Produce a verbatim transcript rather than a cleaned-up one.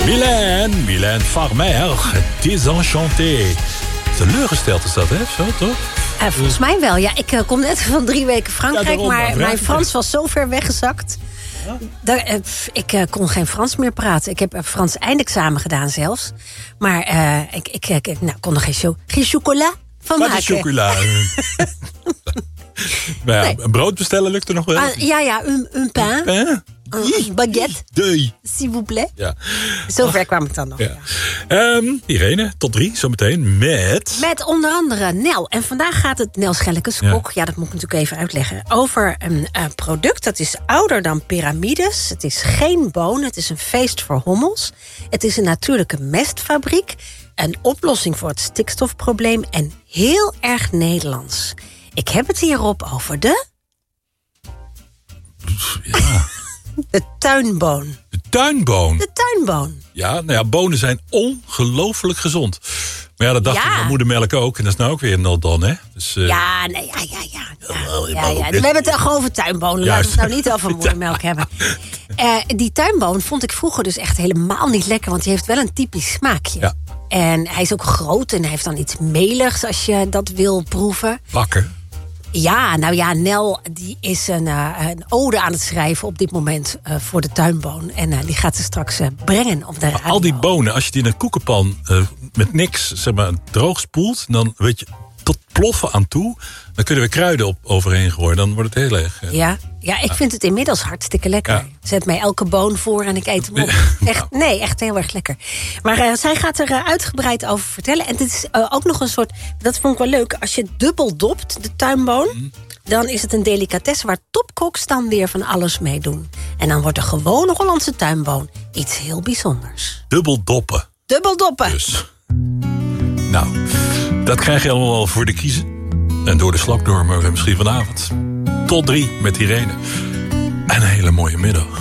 Mylène, Mylène Farmer, Désenchanté. Teleurgesteld is dat, hè? Zo, toch? Uh, volgens mij wel. Ja, ik uh, kom net van drie weken Frankrijk, ja, daarom, maar mijn Frans was zo ver weggezakt. Ja? Daar, uh, ik uh, kon geen Frans meer praten. Ik heb uh, Frans eindexamen gedaan zelfs. Maar uh, ik, ik, ik, ik nou, kon er geen, cho- geen chocola van Wat maken. Wat is chocola? ja, nee. Een brood bestellen lukt er nog wel? Uh, ja, ja, un, un pain. Un pain? Een baguette. Dei. S'il vous plaît. Ja. Zover kwam ik dan nog. Ja. Ja. Um, Irene, tot drie, zometeen met... Met onder andere Nel. En vandaag gaat het, Nel Schellekes-kok, ja. ja, dat moet ik natuurlijk even uitleggen, over een uh, product dat is ouder dan piramides. Het is geen boon, het is een feest voor hommels. Het is een natuurlijke mestfabriek. Een oplossing voor het stikstofprobleem en heel erg Nederlands. Ik heb het hierop over de... Ja... De tuinboon. De tuinboon? De tuinboon. Ja, nou ja, bonen zijn ongelooflijk gezond. Maar ja, dat dacht ja. ik van moedermelk ook. En dat is nou ook weer not done, hè? Dus, uh... Ja, nee, ja, ja, ja. ja, ja, ja. We hebben het toch over tuinbonen. Laten we het nou niet over moedermelk hebben. Uh, die tuinboon vond ik vroeger dus echt helemaal niet lekker. Want die heeft wel een typisch smaakje. Ja. En hij is ook groot en hij heeft dan iets meligs als je dat wil proeven. Bakken. Ja, nou ja, Nel die is een, uh, een ode aan het schrijven op dit moment uh, voor de tuinboon. En uh, die gaat ze straks uh, brengen op de radio. Al die bonen, als je die in een koekenpan uh, met niks zeg maar, droog spoelt... dan weet je, tot ploffen aan toe... dan kunnen we kruiden op overheen gooien. Dan wordt het heel erg... Uh, ja, ja, ik vind het inmiddels hartstikke lekker. Ja. Zet mij elke boon voor en ik eet hem op. Echt, nee, echt heel erg lekker. Maar uh, zij gaat er uh, uitgebreid over vertellen. En dit is uh, ook nog een soort... Dat vond ik wel leuk. Als je dubbel dopt, de tuinboon... Mm. dan is het een delicatesse waar topkoks dan weer van alles mee doen. En dan wordt de gewone Hollandse tuinboon iets heel bijzonders. Dubbel doppen. Dubbel doppen. Dus. Nou, dat krijg je allemaal voor de kiezen. En door de slakdorm misschien vanavond. Tot drie met Irene. En een hele mooie middag.